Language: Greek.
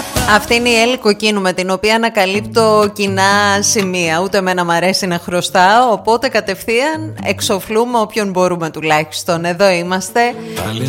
Αυτή είναι η Έλλη Κοκκίνου, με την οποία ανακαλύπτω κοινά σημεία. Ούτε εμένα μ' αρέσει να χρωστάω, οπότε κατευθείαν εξοφλούμε όποιον μπορούμε τουλάχιστον. Εδώ είμαστε.